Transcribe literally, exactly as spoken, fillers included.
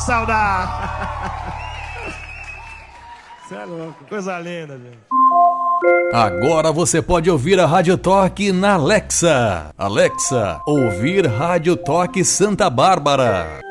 saudade. Você é louco, coisa linda, gente. Agora você pode ouvir a Rádio Toque na Alexa. Alexa, ouvir Rádio Toque Santa Bárbara.